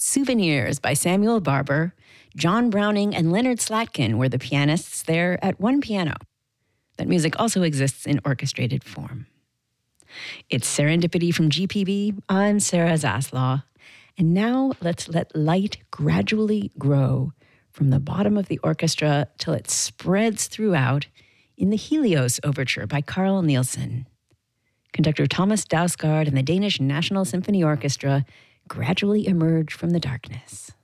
Souvenirs by Samuel Barber, John Browning and Leonard Slatkin were the pianists there at one piano. That music also exists in orchestrated form. It's Serendipity from GPB. I'm Sarah Zaslaw. And now let's let light gradually grow from the bottom of the orchestra till it spreads throughout in the Helios Overture by Carl Nielsen. Conductor Thomas Dausgaard and the Danish National Symphony Orchestra gradually emerge from the darkness.